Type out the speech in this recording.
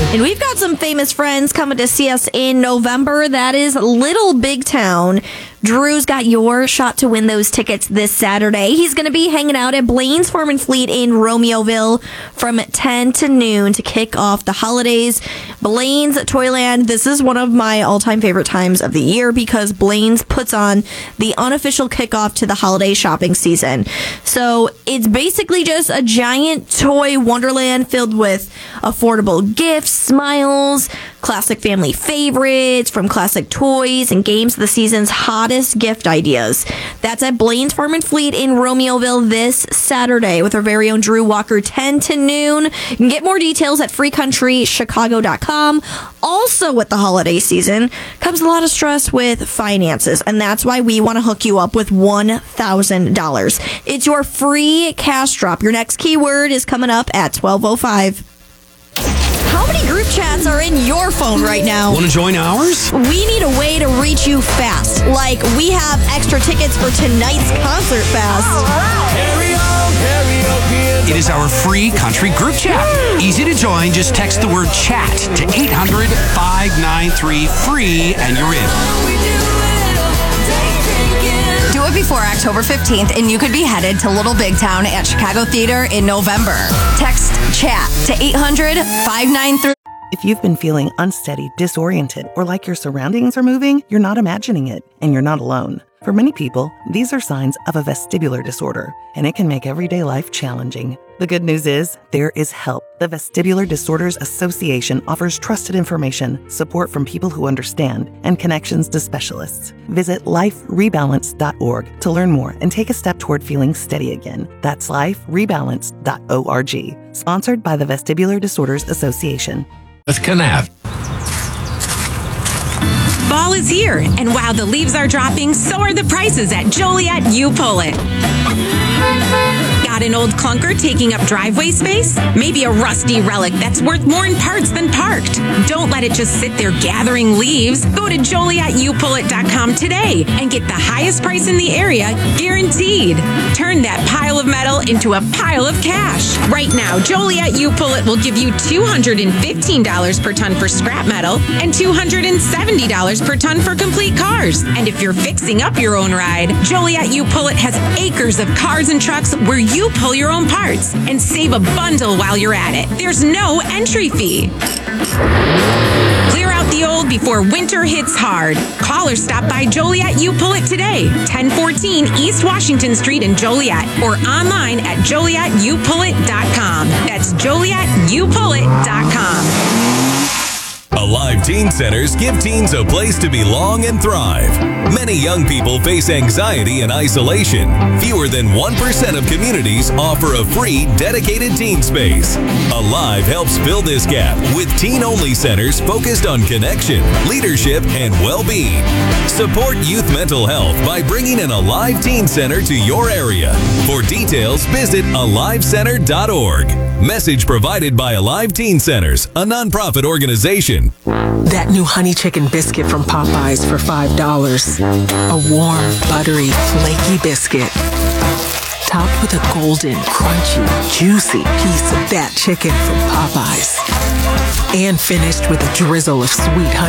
And we've got some famous friends coming to see us in November. That is Little Big Town. Drew's got your shot to win those tickets this Saturday. He's going to be hanging out at Blaine's Farm and Fleet in Romeoville from 10 to noon to kick off the holidays. Blaine's Toyland, this is one of my all-time favorite times of the year because Blaine's puts on the unofficial kickoff to the holiday shopping season. So it's basically just a giant toy wonderland filled with affordable gifts, smiles, classic family favorites from classic toys and games, the season's hottest gift ideas. That's at Blaine's Farm and Fleet in Romeoville this Saturday with our very own Drew Walker, 10 to noon. You can get more details at freecountrychicago.com. Also with the holiday season comes a lot of stress with finances, and that's why we want to hook you up with $1,000. It's your free cash drop. Your next keyword is coming up at 12:05. How many group chats are in your phone right now? Want to join ours? We need a way to reach you fast. Like, we have extra tickets for tonight's concert fest. It is our free country group chat. Easy to join. Just text the word chat to 800-593-FREE and you're in. Do it before October 15th, and you could be headed to Little Big Town at Chicago Theater in November. Text CHAT to 800-593. If you've been feeling unsteady, disoriented, or like your surroundings are moving, you're not imagining it, and you're not alone. For many people, these are signs of a vestibular disorder, and it can make everyday life challenging. The good news is, there is help. The Vestibular Disorders Association offers trusted information, support from people who understand, and connections to specialists. Visit liferebalance.org to learn more and take a step toward feeling steady again. That's liferebalance.org. Sponsored by the Vestibular Disorders Association. With Canap. Fall is here, and while the leaves are dropping, so are the prices at Joliet You Pull It. Got an old clunker taking up driveway space? Maybe a rusty relic that's worth more in parts than parked. Don't let it just sit there gathering leaves. Go to JolietYouPullIt.com today and get the highest price in the area, guaranteed. Turn that pile of metal into a pile of cash. Right now, Joliet You Pull It will give you $215 per ton for scrap metal and $270 per ton for complete cars. And if you're fixing up your own ride, Joliet You Pull It has acres of cars and trucks where you pull your own parts and save a bundle while you're at it. There's no entry fee. Clear out the old before winter hits hard. Call or stop by Joliet You Pull It today, 1014 East Washington Street in Joliet, or online at JolietYouPullIt.com. That's JolietYouPullIt.com. Alive Teen Centers give teens a place to belong and thrive. Many young people face anxiety and isolation. Fewer than 1% of communities offer a free, dedicated teen space. Alive helps fill this gap with teen-only centers focused on connection, leadership, and well-being. Support youth mental health by bringing an Alive Teen Center to your area. For details, visit AliveCenter.org. Message provided by Alive Teen Centers, a nonprofit organization. That new honey chicken biscuit from Popeyes for $5. A warm, buttery, flaky biscuit. Topped with a golden, crunchy, juicy piece of that chicken from Popeyes. And finished with a drizzle of sweet honey.